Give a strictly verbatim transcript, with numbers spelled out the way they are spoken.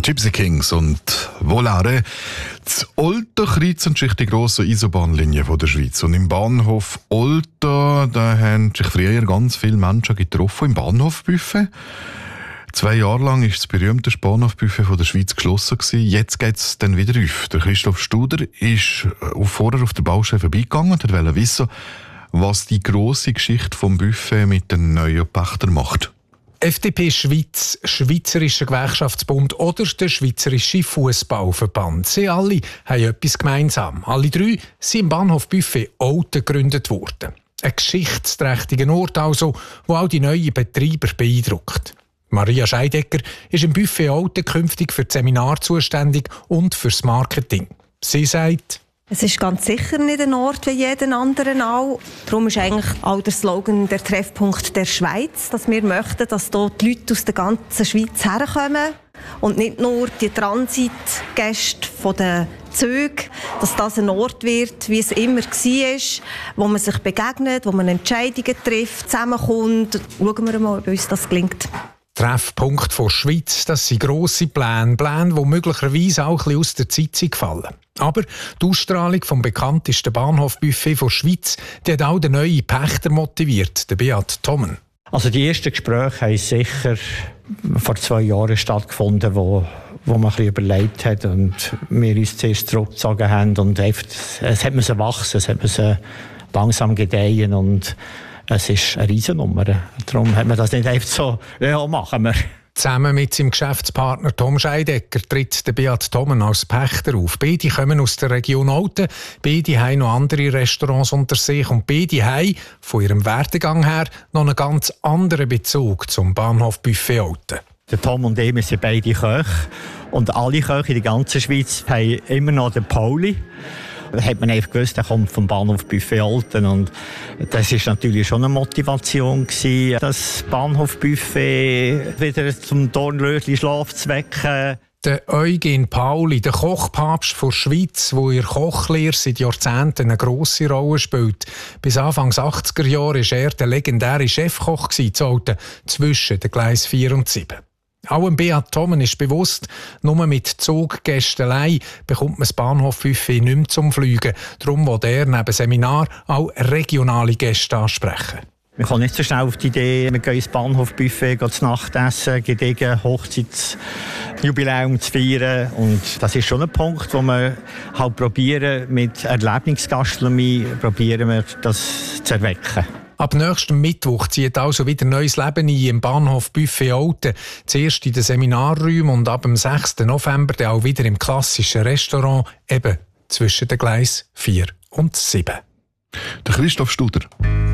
Gypsy Kings und Volare. Das Olten kreuzen sich die grossen Eisenbahnlinien der Schweiz. Und im Bahnhof Olten, da haben sich früher ganz viele Menschen getroffen, im Bahnhofbuffet. Zwei Jahre lang war das berühmteste Bahnhofbuffet der Schweiz geschlossen. Jetzt geht es dann wieder auf. Der Christoph Studer ist vorher auf der Baustelle vorbeigegangen und wollte wissen, was die grosse Geschichte vom Buffet mit den neuen Pächtern macht. F D P Schweiz, Schweizerischer Gewerkschaftsbund oder der Schweizerische Fußballverband. Sie alle haben etwas gemeinsam. Alle drei sind im Bahnhof Buffet Olten gegründet worden. Ein geschichtsträchtiger Ort also, wo auch die neuen Betreiber beeindruckt. Maria Scheidecker ist im Buffet Olten künftig für das Seminar zuständig und fürs Marketing. Sie sagt: Es ist ganz sicher nicht ein Ort wie jeden anderen auch. Darum ist eigentlich auch der Slogan der Treffpunkt der Schweiz, dass wir möchten, dass dort die Leute aus der ganzen Schweiz herkommen und nicht nur die Transitgäste von den Zügen, dass das ein Ort wird, wie es immer war, wo man sich begegnet, wo man Entscheidungen trifft, zusammenkommt. Schauen wir mal, ob uns das gelingt. Treffpunkt von Schweiz, das sind grosse Pläne, Pläne, die möglicherweise auch ein bisschen aus der Zeit sind gefallen. Aber die Ausstrahlung vom bekanntesten Bahnhofbuffet von Schweiz, die hat auch den neuen Pächter motiviert, den Beat Tommen. Also die ersten Gespräche haben sicher vor zwei Jahren stattgefunden, wo, wo man ein bisschen überlegt hat und wir uns zuerst zurückgezogen haben und einfach, es hat müssen wachsen, es hat müssen langsam gedeihen und es ist eine Riesennummer. Darum hat man das nicht einfach so, ja, machen wir. Zusammen mit seinem Geschäftspartner Tom Scheidecker tritt der Beat Tommen als Pächter auf. Beide kommen aus der Region Olten, beide haben noch andere Restaurants unter sich und beide haben von ihrem Werdegang her noch einen ganz anderen Bezug zum Bahnhof Buffet Olten. Der Tom und ich, wir sind beide Köche und alle Köche in der ganzen Schweiz haben immer noch den Pauli. Da hat man einfach gewusst, er kommt vom Bahnhof Buffet Olten und das war natürlich schon eine Motivation gewesen, das Bahnhof Buffet wieder zum Dornröschen Schlaf zu wecken. Der Eugen Pauli, der Kochpapst der Schweiz, der in der Kochlehre seit Jahrzehnten eine grosse Rolle spielt. Bis Anfang achtziger Jahre war er der legendäre Chefkoch zu Olten, zwischen den Gleis vier und sieben. Auch dem Beat Tommen ist bewusst, nur mit Zuggästen allein bekommt man das Bahnhofbuffet nicht mehr zum Fliegen. Darum will er neben Seminar auch regionale Gäste ansprechen. Wir kommen nicht so schnell auf die Idee, wir gehen ins Bahnhofbuffet, gehen zu Nacht essen, gediegen Hochzeitsjubiläum zu feiern. Und das ist schon ein Punkt, wo wir halt probieren, mit Erlebnisgastronomie probieren wir das zu erwecken. Ab nächstem Mittwoch zieht also wieder neues Leben ein im Bahnhof Buffet Olten. Zuerst in den Seminarräumen und ab dem sechsten November dann auch wieder im klassischen Restaurant, eben zwischen den Gleis vier und sieben. Der Christoph Studer.